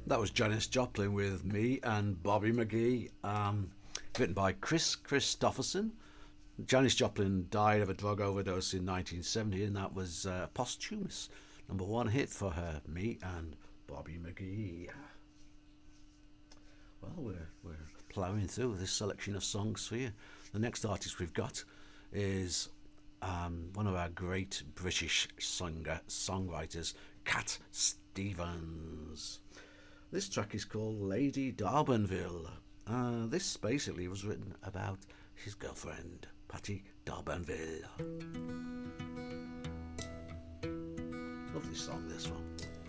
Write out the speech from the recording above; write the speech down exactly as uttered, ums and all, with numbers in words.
That was Janis Joplin with Me and Bobby McGee, um, written by Chris Christopherson. Janis Joplin died of a drug overdose in nineteen seventy, and that was uh, posthumous number one hit for her, Me and Bobby McGee. Well, we're, we're ploughing through this selection of songs for you. The next artist we've got is um, one of our great British singer songwriters, Cat Stevens. This track is called Lady D'Arbanville. Uh, this basically was written about his girlfriend, Patty D'Arbanville. Lovely song, this one.